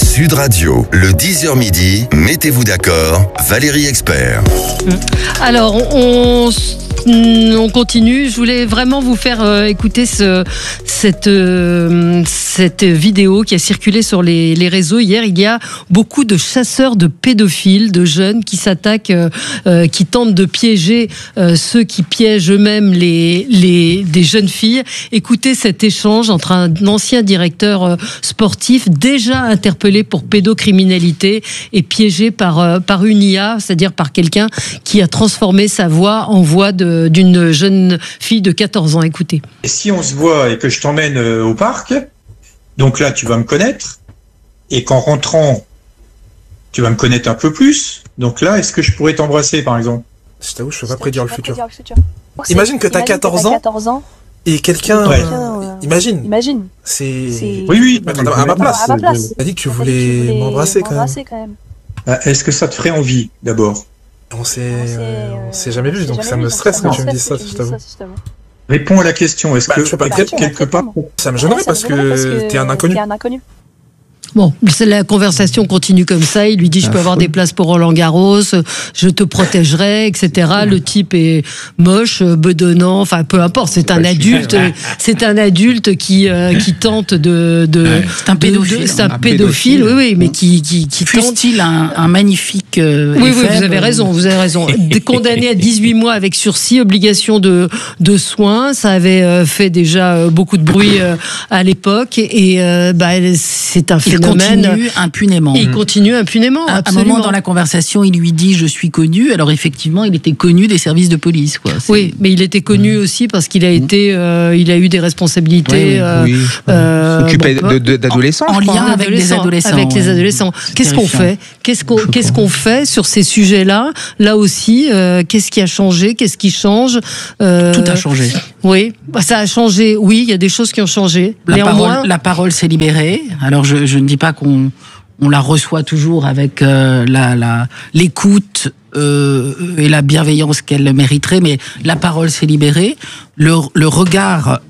Sud Radio, le 10h midi, mettez-vous d'accord, Valérie Expert. Alors, on continue. Je voulais vraiment vous faire écouter cette vidéo qui a circulé sur les réseaux hier. Il y a beaucoup de chasseurs de pédophiles, de jeunes qui s'attaquent, qui tentent de piéger ceux qui piègent eux-mêmes des jeunes filles. Écoutez cet échange entre un ancien directeur sportif déjà interpellé pour pédocriminalité et piégé par une IA, c'est-à-dire par quelqu'un qui a transformé sa voix en voix d'une jeune fille de 14 ans. Écoutez. Et si on se voit et que je t'emmène au parc, donc là tu vas me connaître, et qu'en rentrant, tu vas me connaître un peu plus, donc là, est-ce que je pourrais t'embrasser par exemple? Je t'avoue, je peux pas prédire le futur. Imagine que t'as 14 ans et quelqu'un... Imagine. C'est... Oui. À ma place. T'as dit que tu voulais m'embrasser quand même. Est-ce que ça te ferait envie d'abord? On s'est jamais vu, donc ça me stresse que tu me dises ça, je t'avoue. Réponds à la question, est-ce que peut-être quelque part... Ça me gênerait parce que t'es un inconnu. Bon, la conversation continue comme ça. Il lui dit, je peux avoir des places pour Roland Garros, je te protégerai, etc. Le type est moche, bedonnant, enfin peu importe. C'est un adulte qui tente de. C'est un pédophile. C'est un pédophile, oui, mais qui tente. Fût-il un magnifique. Oui, vous avez raison. Condamné à 18 mois avec sursis, obligation de soins. Ça avait fait déjà beaucoup de bruit à l'époque, et c'est un phénomène. Il continue impunément. À un moment dans la conversation, il lui dit « je suis connu ». Alors effectivement, il était connu des services de police. Oui, mais il était connu aussi parce qu'il a il a eu des responsabilités. S'occupait d'adolescents. En lien avec les adolescents. Qu'est-ce qu'on fait ? Qu'est-ce qu'on fait sur ces sujets-là ? Là aussi, qu'est-ce qui a changé ? Qu'est-ce qui change ? Tout a changé. Oui, ça a changé. Oui, il y a des choses qui ont changé. La parole s'est libérée. Alors je ne dis pas qu'on la reçoit toujours avec l'écoute et la bienveillance qu'elle mériterait, mais la parole s'est libérée. Le regard,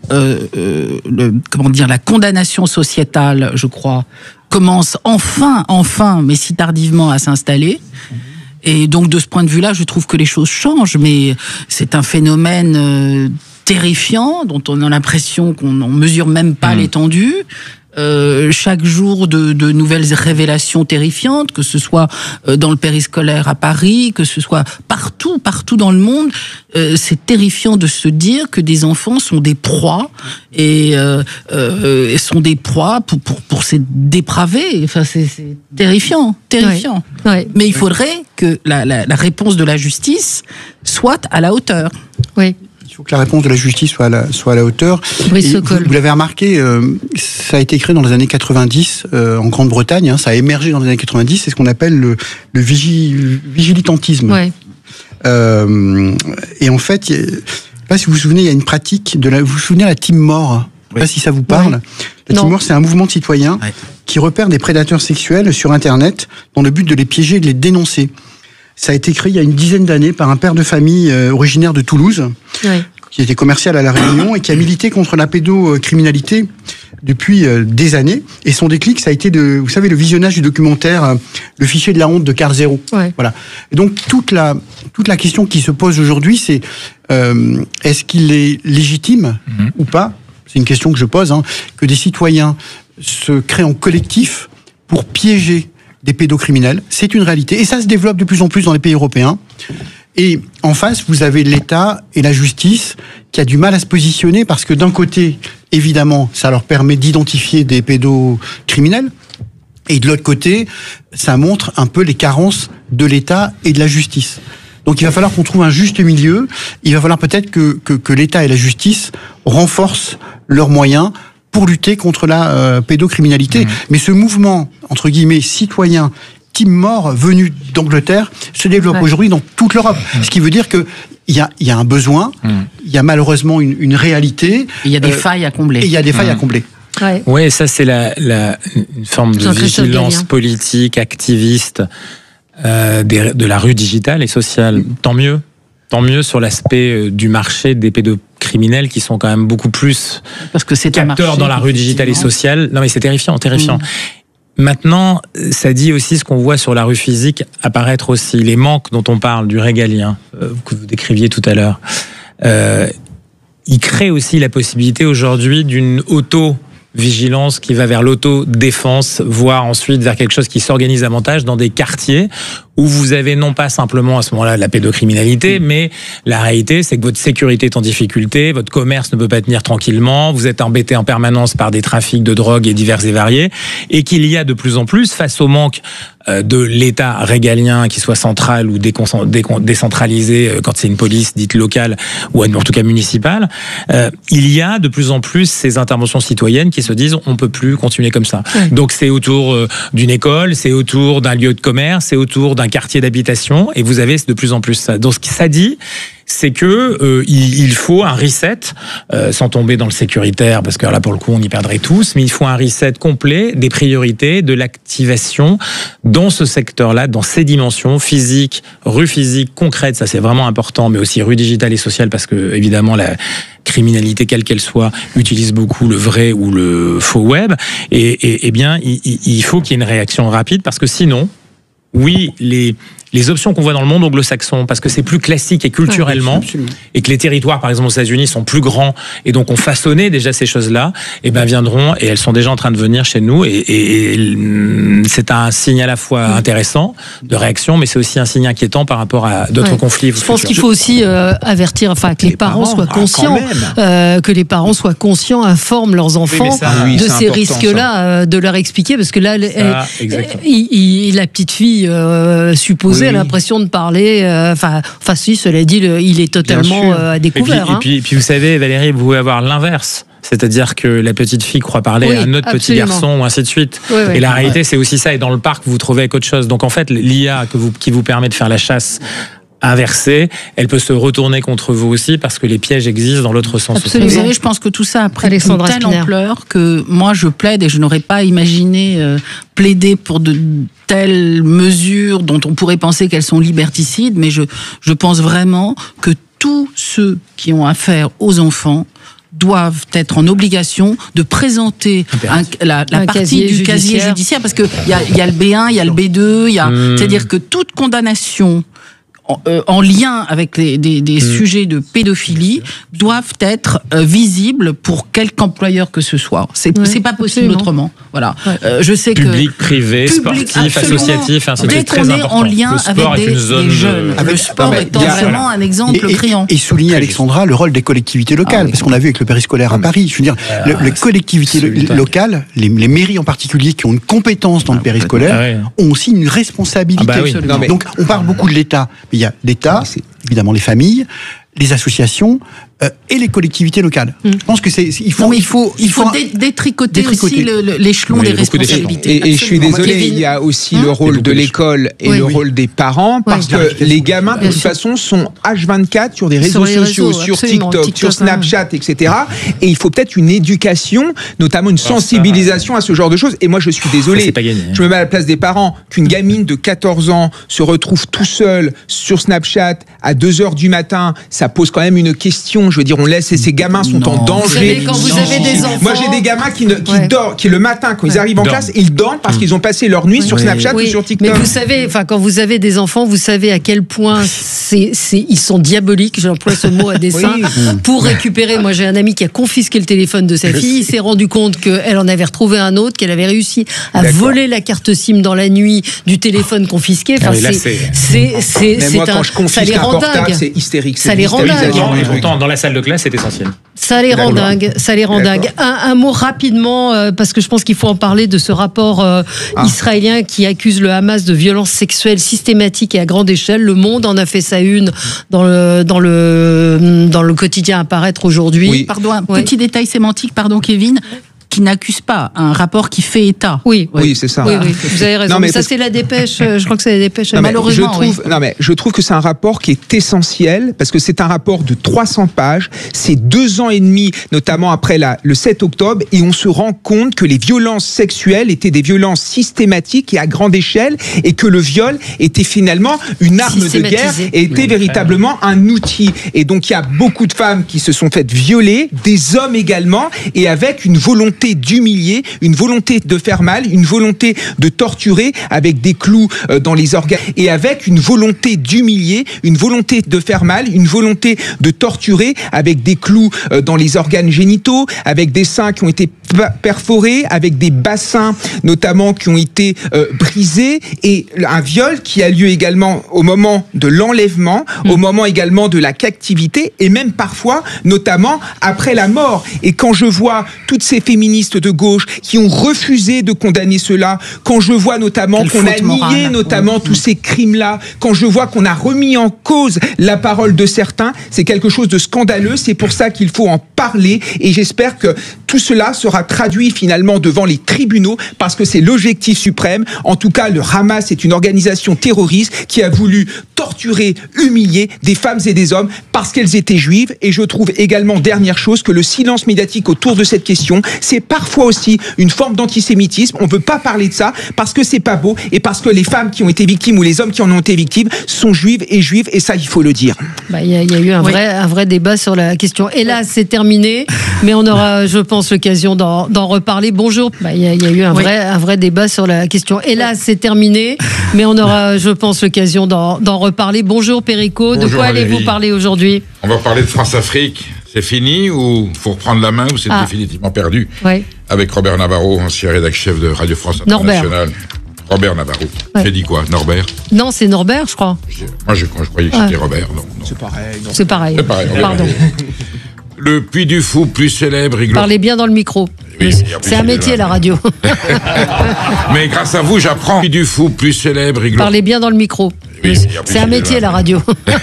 la condamnation sociétale, je crois, commence enfin, mais si tardivement, à s'installer. Et donc de ce point de vue-là, je trouve que les choses changent, mais c'est un phénomène terrifiant dont on a l'impression qu'on ne mesure même pas l'étendue. Chaque jour de nouvelles révélations terrifiantes, que ce soit dans le périscolaire à Paris, que ce soit partout dans le monde. C'est terrifiant de se dire que des enfants sont des proies et sont des proies pour ces dépravés. Enfin, c'est terrifiant. Ouais. Mais il faudrait que la réponse de la justice soit à la hauteur. Oui. Il faut que la réponse de la justice soit à la hauteur. Vous l'avez remarqué, ça a été créé dans les années 90 en Grande-Bretagne. Ça a émergé dans les années 90. C'est ce qu'on appelle le vigilitantisme. Ouais. Et en fait, je ne sais pas si vous vous souvenez, il y a une pratique vous vous souvenez de la Team More. Je ne sais pas si ça vous parle. La Team More, c'est un mouvement de citoyens qui repère des prédateurs sexuels sur Internet dans le but de les piéger et de les dénoncer. Ça a été créé il y a une dizaine d'années par un père de famille originaire de Toulouse, qui était commercial à La Réunion et qui a milité contre la pédocriminalité depuis des années. Et son déclic, ça a été le visionnage du documentaire Le fichier de la honte de Carl Zero. Ouais. Voilà. Et donc toute la question qui se pose aujourd'hui, c'est est-ce qu'il est légitime ou pas ? C'est une question que je pose, que des citoyens se créent en collectif pour piéger des pédocriminels. C'est une réalité. Et ça se développe de plus en plus dans les pays européens. Et en face, vous avez l'État et la justice qui a du mal à se positionner parce que d'un côté, évidemment, ça leur permet d'identifier des pédocriminels. Et de l'autre côté, ça montre un peu les carences de l'État et de la justice. Donc il va falloir qu'on trouve un juste milieu. Il va falloir peut-être que l'État et la justice renforcent leurs moyens pour lutter contre la pédocriminalité. Mais ce mouvement, entre guillemets, citoyen, Team More, venu d'Angleterre, se développe aujourd'hui dans toute l'Europe. Ce qui veut dire qu'il y a un besoin, il y a malheureusement une réalité. Il y a des failles à combler. Et il y a des failles à combler. Oui, ça c'est une forme de vigilance politique, activiste de la rue digitale et sociale. Tant mieux sur l'aspect du marché des pédocriminels qui sont quand même beaucoup plus parce que c'est capteurs dans la rue digitale et sociale. Non mais c'est terrifiant. Maintenant, ça dit aussi ce qu'on voit sur la rue physique apparaître aussi. Les manques dont on parle, du régalien, que vous décriviez tout à l'heure, il crée aussi la possibilité aujourd'hui d'une auto-vigilance qui va vers l'autodéfense, voire ensuite vers quelque chose qui s'organise davantage dans des quartiers où vous avez non pas simplement à ce moment-là de la pédocriminalité, mais la réalité, c'est que votre sécurité est en difficulté, votre commerce ne peut pas tenir tranquillement, vous êtes embêté en permanence par des trafics de drogue et divers et variés, et qu'il y a de plus en plus, face au manque de l'État régalien, qui soit central ou décentralisé, quand c'est une police dite locale ou en tout cas municipale, il y a de plus en plus ces interventions citoyennes qui se disent on peut plus continuer comme ça. Oui. Donc c'est autour d'une école, c'est autour d'un lieu de commerce, c'est autour d'un quartier d'habitation, et vous avez de plus en plus ça. Donc ce que ça dit, c'est que il faut un reset, sans tomber dans le sécuritaire, parce que là pour le coup on y perdrait tous, mais il faut un reset complet des priorités, de l'activation dans ce secteur-là, dans ces dimensions physiques, rue physique, concrète, ça c'est vraiment important, mais aussi rue digitale et sociale, parce que évidemment la criminalité, quelle qu'elle soit, utilise beaucoup le vrai ou le faux web, et bien il faut qu'il y ait une réaction rapide, parce que sinon, oui, les options qu'on voit dans le monde anglo-saxon, parce que c'est plus classique et culturellement, et que les territoires, par exemple aux États-Unis, sont plus grands et donc ont façonné déjà ces choses-là, et ben viendront, et elles sont déjà en train de venir chez nous, et c'est un signe à la fois intéressant de réaction, mais c'est aussi un signe inquiétant par rapport à d'autres conflits. Je pense qu'il faut aussi avertir, enfin que les parents soient conscients, informent leurs enfants de ces risques-là, de leur expliquer, parce que là, la petite fille supposée a l'impression de parler. Si, cela dit, il est totalement à découvert. Et puis, vous savez, Valérie, vous pouvez avoir l'inverse. C'est-à-dire que la petite fille croit parler à un autre petit garçon, ou ainsi de suite. Et la réalité, c'est aussi ça. Et dans le parc, vous vous trouvez avec autre chose. Donc en fait, l'IA qui vous permet de faire la chasse inversée, elle peut se retourner contre vous aussi, parce que les pièges existent dans l'autre sens. Absolument. Vous savez, je pense que tout ça a pris une telle ampleur que moi je plaide, et je n'aurais pas imaginé plaider pour de telles mesures dont on pourrait penser qu'elles sont liberticides, mais je pense vraiment que tous ceux qui ont affaire aux enfants doivent être en obligation de présenter la partie du casier judiciaire, parce qu'il y a le B1, il y a le B2, c'est-à-dire que toute condamnation en lien avec des sujets de pédophilie doivent être visibles pour quelque employeur que ce soit. C'est pas possible autrement. Voilà. Je sais public, privé, sportif, associatif, dès qu'on est en lien avec des jeunes. Le sport étant vraiment un exemple criant. Et souligner, Alexandra, le rôle des collectivités locales, parce qu'on a vu avec le périscolaire à Paris. Je veux dire, les collectivités locales, les mairies en particulier, qui ont une compétence dans le périscolaire, ont aussi une responsabilité. Donc, on parle beaucoup de l'État. Il y a l'État, évidemment les familles, les associations et les collectivités locales. Je pense que il faut détricoter aussi l'échelon des responsabilités. Et je suis désolé, il y a aussi le rôle de l'école et le rôle des parents, parce que les gamins, de toute façon, sont H24 sur des réseaux sociaux, sur TikTok, sur Snapchat, etc. Et il faut peut-être une éducation, notamment une sensibilisation à ce genre de choses. Et moi, je suis désolé, je me mets à la place des parents, qu'une gamine de 14 ans se retrouve tout seul sur Snapchat à 2h du matin, ça pose quand même une question. Je veux dire, on laisse, et ces gamins sont en danger. Vous savez, quand vous avez des enfants... Moi, j'ai des gamins qui dorment, qui le matin, quand ils arrivent en classe, ils dorment parce qu'ils ont passé leur nuit sur Snapchat ou sur TikTok. Mais vous savez, quand vous avez des enfants, vous savez à quel point ils sont diaboliques, j'emploie ce mot à dessein, pour récupérer. Moi, j'ai un ami qui a confisqué le téléphone de sa fille, il s'est rendu compte qu'elle en avait retrouvé un autre, qu'elle avait réussi à voler la carte SIM dans la nuit du téléphone confisqué. Moi, quand je confisque un portable, c'est hystérique. Ça les rend dingues. Dans la salle de classe, c'est essentiel. Ça les rend dingues. Un mot rapidement, parce que je pense qu'il faut en parler de ce rapport israélien qui accuse le Hamas de violences sexuelles systématiques et à grande échelle. Le Monde en a fait sa une dans le quotidien à paraître aujourd'hui. Oui. Pardon, un petit détail sémantique, Kevin, qui n'accuse pas, un rapport qui fait état. Oui, c'est ça. Oui, vous avez raison. Mais ça, c'est la dépêche. Je crois que c'est la dépêche. Malheureusement, je trouve que c'est un rapport qui est essentiel, parce que c'est un rapport de 300 pages. C'est 2 ans et demi, notamment après le 7 octobre, et on se rend compte que les violences sexuelles étaient des violences systématiques et à grande échelle, et que le viol était finalement une arme de guerre et était véritablement un outil. Et donc, il y a beaucoup de femmes qui se sont faites violer, des hommes également, et avec une volonté volonté d'humilier, une volonté de faire mal, une volonté de torturer avec des clous dans les organes et avec une volonté d'humilier, une volonté de faire mal, une volonté de torturer avec des clous dans les organes génitaux, avec des seins qui ont été perforés, avec des bassins notamment qui ont été brisés, et un viol qui a lieu également au moment de l'enlèvement, au moment également de la captivité, et même parfois notamment après la mort. Et quand je vois toutes ces féministes de gauche qui ont refusé de condamner cela, quand je vois notamment qu'on a nié notamment tous ces crimes-là, quand je vois qu'on a remis en cause la parole de certains, c'est quelque chose de scandaleux. C'est pour ça qu'il faut en parler, et j'espère que tout cela sera traduit finalement devant les tribunaux, parce que c'est l'objectif suprême. En tout cas, le Hamas est une organisation terroriste qui a voulu torturer, humilier des femmes et des hommes parce qu'elles étaient juives. Et je trouve également, dernière chose, que le silence médiatique autour de cette question, c'est parfois aussi une forme d'antisémitisme. On ne veut pas parler de ça parce que c'est pas beau, et parce que les femmes qui ont été victimes ou les hommes qui en ont été victimes sont juives, et ça, il faut le dire. Il y a eu un vrai débat sur la question. Et là, c'est terminé, mais on aura, je pense, l'occasion d'en reparler. Bonjour. Il y a eu un vrai débat sur la question. Et là, c'est terminé, mais on aura, je pense, l'occasion d'en reparler. Bonjour Perico. De quoi allez-vous parler aujourd'hui ? On va parler de France-Afrique. C'est fini ou faut reprendre la main ou c'est définitivement perdu ? Avec Robert Navarro, ancien rédacteur chef de Radio France Internationale. Robert Navarro. J'ai dit quoi, Norbert ? Non, c'est Norbert, je crois. Moi, je croyais que c'était Robert. Non. C'est pareil. C'est pareil. Pardon. Le Puy du Fou plus célèbre et glorieux. Parlez bien dans le micro. Oui, c'est un métier, la radio. Mais grâce à vous, j'apprends. Puy du Fou plus célèbre et glorieux. Parlez bien dans le micro. Oui, c'est un métier, la radio.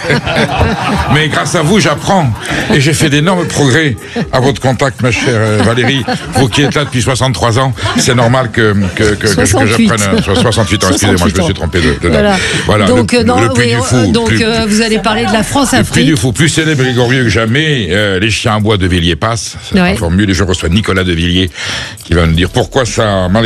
Mais grâce à vous, j'apprends. Et j'ai fait d'énormes progrès à votre contact, ma chère Valérie. Vous qui êtes là depuis 63 ans, c'est normal que j'apprenne. 68 ans, excusez-moi, je me suis trompé de date. Voilà. Donc, le Puy du Fou. Donc, vous allez parler de la France-Afrique. Le Puy du Fou, plus célèbre et glorieux que jamais. Les chiens à bois de Villiers passent. C'est la formule. Et je reçois Nicolas de Villiers qui va nous dire pourquoi ça